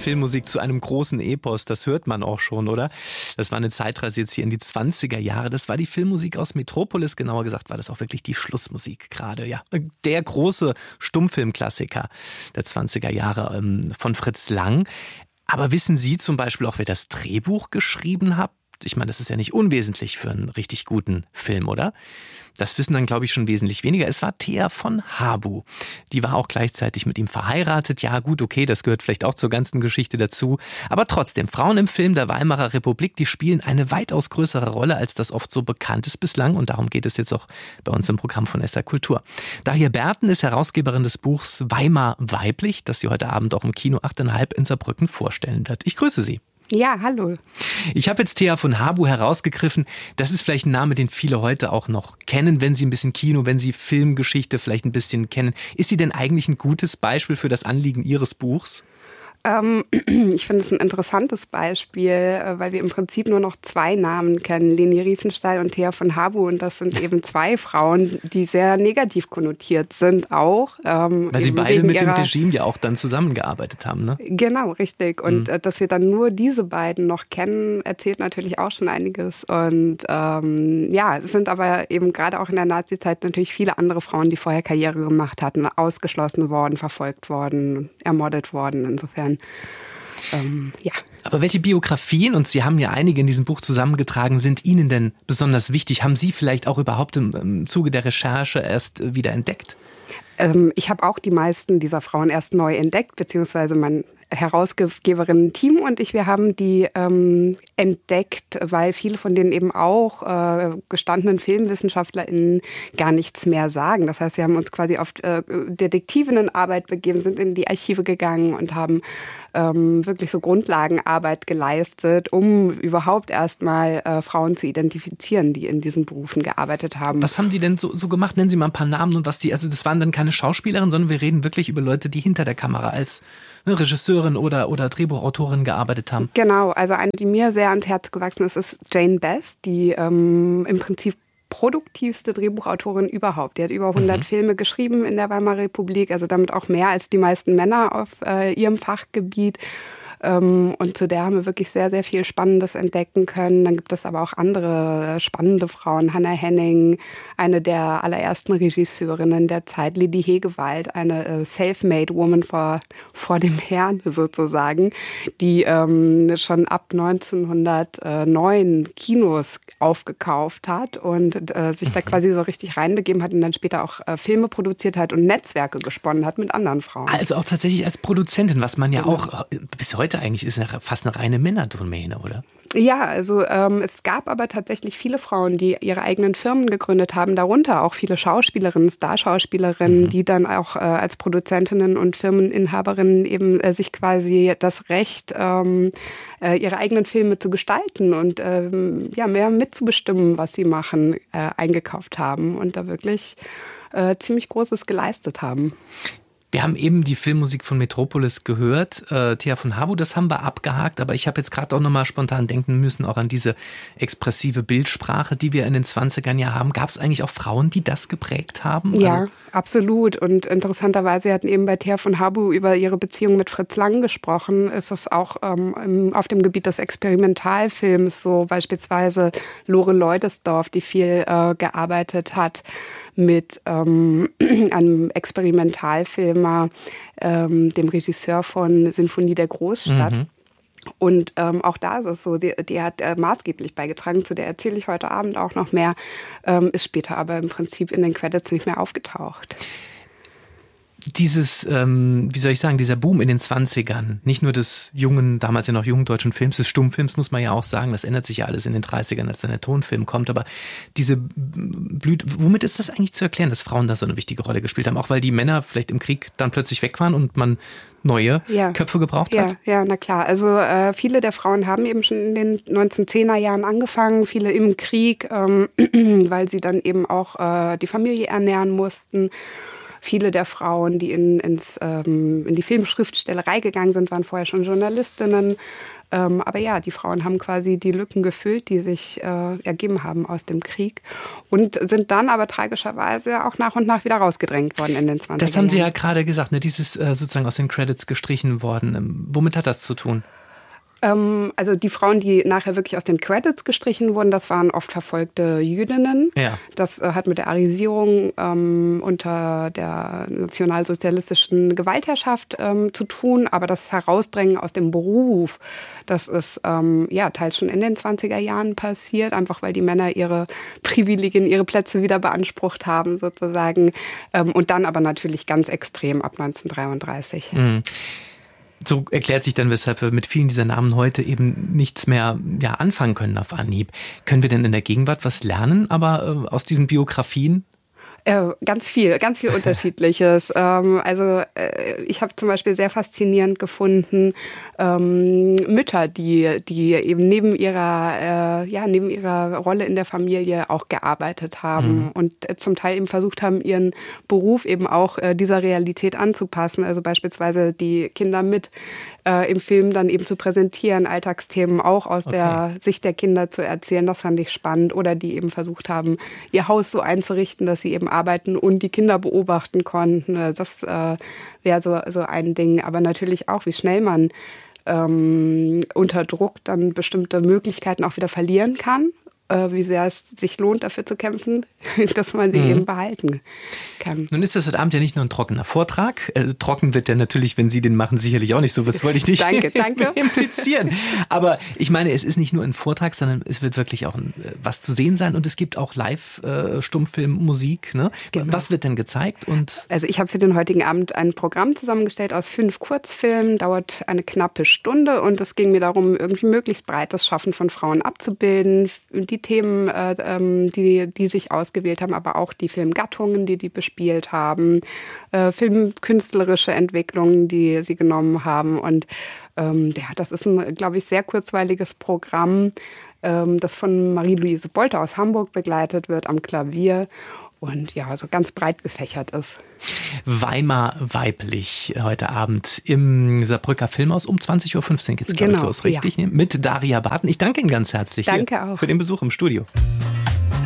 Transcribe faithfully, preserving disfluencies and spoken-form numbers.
Filmmusik zu einem großen Epos, das hört man auch schon, oder? Das war eine Zeitreise jetzt hier in die zwanziger Jahre. Das war die Filmmusik aus Metropolis, genauer gesagt war das auch wirklich die Schlussmusik gerade, ja. Der große Stummfilmklassiker der zwanziger Jahre ähm, von Fritz Lang. Aber wissen Sie zum Beispiel auch, wer das Drehbuch geschrieben hat? Ich meine, das ist ja nicht unwesentlich für einen richtig guten Film, oder? Das wissen dann, glaube ich, schon wesentlich weniger. Es war Thea von Habu. Die war auch gleichzeitig mit ihm verheiratet. Ja, gut, okay, das gehört vielleicht auch zur ganzen Geschichte dazu. Aber trotzdem, Frauen im Film der Weimarer Republik, die spielen eine weitaus größere Rolle, als das oft so bekannt ist bislang. Und darum geht es jetzt auch bei uns im Programm von S R Kultur. Dahlia Berten ist Herausgeberin des Buchs Weimar weiblich, das sie heute Abend auch im Kino achteinhalb in Saarbrücken vorstellen wird. Ich grüße Sie. Ja, hallo. Ich habe jetzt Thea von Habu herausgegriffen. Das ist vielleicht ein Name, den viele heute auch noch kennen, wenn sie ein bisschen Kino, wenn sie Filmgeschichte vielleicht ein bisschen kennen. Ist sie denn eigentlich ein gutes Beispiel für das Anliegen Ihres Buchs? Ähm, ich finde es ein interessantes Beispiel, weil wir im Prinzip nur noch zwei Namen kennen, Leni Riefenstahl und Thea von Habu. Und das sind eben zwei Frauen, die sehr negativ konnotiert sind auch. Ähm, weil sie beide mit dem Regime ja auch dann zusammengearbeitet haben, ne? Genau, richtig. Und mhm. dass wir dann nur diese beiden noch kennen, erzählt natürlich auch schon einiges. Und ähm, ja, es sind aber eben gerade auch in der Nazizeit natürlich viele andere Frauen, die vorher Karriere gemacht hatten, ausgeschlossen worden, verfolgt worden, ermordet worden. Insofern Ähm, ja. Aber welche Biografien, und Sie haben ja einige in diesem Buch zusammengetragen, sind Ihnen denn besonders wichtig? Haben Sie vielleicht auch überhaupt im, im Zuge der Recherche erst wieder entdeckt? Ähm, ich habe auch die meisten dieser Frauen erst neu entdeckt, beziehungsweise mein Herausgeberinnen-Team und ich, wir haben die ähm, entdeckt, weil viele von denen eben auch äh, gestandenen FilmwissenschaftlerInnen gar nichts mehr sagen. Das heißt, wir haben uns quasi auf äh, Detektivinnenarbeit begeben, sind in die Archive gegangen und haben ähm, wirklich so Grundlagenarbeit geleistet, um überhaupt erstmal äh, Frauen zu identifizieren, die in diesen Berufen gearbeitet haben. Was haben die denn so, so gemacht? Nennen Sie mal ein paar Namen und was die, also das waren dann keine Schauspielerinnen, sondern wir reden wirklich über Leute, die hinter der Kamera als ne, Regisseurin oder, oder Drehbuchautorin gearbeitet haben. Genau, also eine, die mir sehr ans Herz gewachsen ist, ist Jane Best, die ähm, im Prinzip produktivste Drehbuchautorin überhaupt. Die hat über hundert mhm. Filme geschrieben in der Weimarer Republik, also damit auch mehr als die meisten Männer auf äh, ihrem Fachgebiet. Ähm, und zu der haben wir wirklich sehr, sehr viel Spannendes entdecken können. Dann gibt es aber auch andere spannende Frauen. Hannah Henning, eine der allerersten Regisseurinnen der Zeit. Lady Hegewald, eine äh, self-made woman vor, vor dem Herrn sozusagen, die ähm, schon ab neunzehnhundertneun Kinos aufgekauft hat und äh, sich da quasi so richtig reinbegeben hat und dann später auch äh, Filme produziert hat und Netzwerke gesponnen hat mit anderen Frauen. Also auch tatsächlich als Produzentin, was man ja genau. auch bis heute eigentlich ist, ja fast eine reine Männerdomäne, oder? Ja, also ähm, es gab aber tatsächlich viele Frauen, die ihre eigenen Firmen gegründet haben, darunter auch viele Schauspielerinnen, Starschauspielerinnen, mhm. die dann auch äh, als Produzentinnen und Firmeninhaberinnen eben äh, sich quasi das Recht, ähm, äh, ihre eigenen Filme zu gestalten und ähm, ja mehr mitzubestimmen, was sie machen, äh, eingekauft haben und da wirklich äh, ziemlich Großes geleistet haben. Wir haben eben die Filmmusik von Metropolis gehört, äh, Thea von Habu, das haben wir abgehakt, aber ich habe jetzt gerade auch nochmal spontan denken müssen, auch an diese expressive Bildsprache, die wir in den zwanzigern ja haben. Gab es eigentlich auch Frauen, die das geprägt haben? Ja, also absolut. Und interessanterweise, wir hatten eben bei Thea von Habu über ihre Beziehung mit Fritz Lang gesprochen, ist es auch ähm, auf dem Gebiet des Experimentalfilms so, beispielsweise Lore Leudesdorf, die viel äh, gearbeitet hat mit ähm, einem Experimentalfilmer, ähm, dem Regisseur von Sinfonie der Großstadt. Mhm. Und ähm, auch da ist es so, die, die hat äh, maßgeblich beigetragen, zu der erzähle ich heute Abend auch noch mehr, ähm, ist später aber im Prinzip in den Credits nicht mehr aufgetaucht. Dieses, ähm, wie soll ich sagen, dieser Boom in den zwanzigern, nicht nur des jungen, damals ja noch jungen deutschen Films, des Stummfilms, muss man ja auch sagen, das ändert sich ja alles in den dreißigern, als dann der Tonfilm kommt, aber diese Blüte, womit ist das eigentlich zu erklären, dass Frauen da so eine wichtige Rolle gespielt haben, auch weil die Männer vielleicht im Krieg dann plötzlich weg waren und man neue ja. Köpfe gebraucht ja, hat? Ja, na klar. Also äh, viele der Frauen haben eben schon in den neunzehnhundertzehner Jahren angefangen, viele im Krieg, ähm, weil sie dann eben auch äh, die Familie ernähren mussten. Viele der Frauen, die in, ins, ähm, in die Filmschriftstellerei gegangen sind, waren vorher schon Journalistinnen. Ähm, aber ja, die Frauen haben quasi die Lücken gefüllt, die sich äh, ergeben haben aus dem Krieg und sind dann aber tragischerweise auch nach und nach wieder rausgedrängt worden in den zwanziger Jahren. Das haben Sie ja gerade gesagt, ne? Dieses äh, sozusagen aus den Credits gestrichen worden. Ähm, womit hat das zu tun? Ähm, also die Frauen, die nachher wirklich aus den Credits gestrichen wurden, das waren oft verfolgte Jüdinnen. Ja. Das äh, hat mit der Arisierung ähm, unter der nationalsozialistischen Gewaltherrschaft ähm, zu tun. Aber das Herausdrängen aus dem Beruf, das ist ähm, ja teils schon in den zwanziger Jahren passiert, einfach weil die Männer ihre Privilegien, ihre Plätze wieder beansprucht haben sozusagen. Ähm, und dann aber natürlich ganz extrem ab neunzehnhundertdreiunddreißig. Mhm. So erklärt sich dann, weshalb wir mit vielen dieser Namen heute eben nichts mehr ja, anfangen können auf Anhieb. Können wir denn in der Gegenwart was lernen, aber äh, aus diesen Biografien? Äh, ganz viel, ganz viel Unterschiedliches. ähm, also äh, ich habe zum Beispiel sehr faszinierend gefunden ähm, Mütter, die die eben neben ihrer äh, ja neben ihrer Rolle in der Familie auch gearbeitet haben mhm. und äh, zum Teil eben versucht haben, ihren Beruf eben auch äh, dieser Realität anzupassen. Also beispielsweise die Kinder mit äh, im Film dann eben zu präsentieren, Alltagsthemen auch aus okay. der Sicht der Kinder zu erzählen. Das fand ich spannend. Oder die eben versucht haben, ihr Haus so einzurichten, dass sie eben arbeiten und die Kinder beobachten konnten. Das äh, wäre so, so ein Ding. Aber natürlich auch, wie schnell man ähm, unter Druck dann bestimmte Möglichkeiten auch wieder verlieren kann. Äh, wie sehr es sich lohnt, dafür zu kämpfen, dass man sie mhm. eben behalten kann. Nun ist das heute Abend ja nicht nur ein trockener Vortrag. Äh, trocken wird der natürlich, wenn Sie den machen, sicherlich auch nicht so. Das wollte ich nicht danke, danke. implizieren. Aber ich meine, es ist nicht nur ein Vortrag, sondern es wird wirklich auch ein, was zu sehen sein. Und es gibt auch Live-Stummfilm-Musik. Ne? Genau. Was wird denn gezeigt? Und also ich habe für den heutigen Abend ein Programm zusammengestellt aus fünf Kurzfilmen. Dauert eine knappe Stunde. Und es ging mir darum, irgendwie möglichst breit das Schaffen von Frauen abzubilden. Die Themen, äh, die, die sich ausgewählt haben, aber auch die Filmgattungen, die die bespielt haben, äh, filmkünstlerische Entwicklungen, die sie genommen haben. Und ähm, ja, das ist ein, glaube ich, sehr kurzweiliges Programm, ähm, das von Marie-Louise Bolter aus Hamburg begleitet wird am Klavier. Und ja, so ganz breit gefächert ist. Weimar weiblich heute Abend im Saarbrücker Filmhaus um zwanzig Uhr fünfzehn geht's, glaube genau, ich, los, richtig? Ja. Mit Daria Barton. Ich danke Ihnen ganz herzlich danke auch. für den Besuch im Studio.